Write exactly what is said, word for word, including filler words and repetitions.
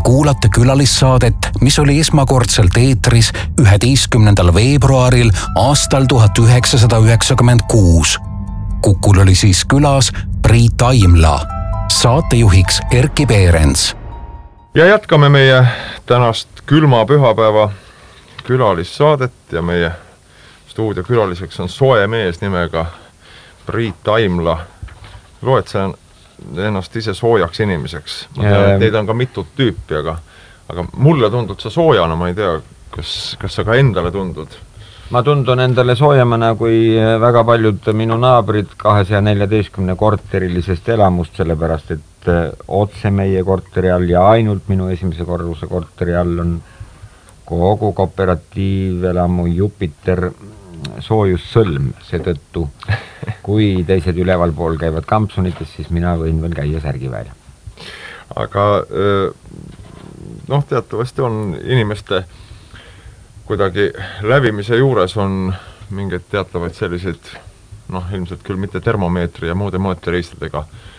kuulata külalissaadet, mis oli esmakordselt eetris üheteistkümnendal veebruaril aastal tuhat üheksasada üheksakümmend kuus. Kukul oli siis külas Priit Aimla, saatejuhiks Erkki Peerens. Ja jätkame meie tänast külma pühapäeva külalissaadet ja meie stuudiokülaliseks on soe mees nimega Priit Aimla. Loed sa ennast ise soojaks inimeseks? Ma tean, et teid on ka mitut tüüpi, aga, aga mulle tundud sa soojana, ma ei tea, kas, kas sa ka endale tundud? Ma tundun endale soojamana kui väga paljud minu naabrid kahesaja neljateistkümne korterilisest elamust, sellepärast et otse meie korteri all ja ainult minu esimese korruse korteri all on kogu kooperatiivelamu Jupiter soojussõlm, seetõttu kui teised üleval pool käivad kampsunites, siis mina võin veel käia särgiväel. Aga noh, teatavasti on inimeste kuidagi lävimise juures on mingeid teatavaid selliseid, noh ilmselt küll mitte termomeetri ja muude mõõteriistadega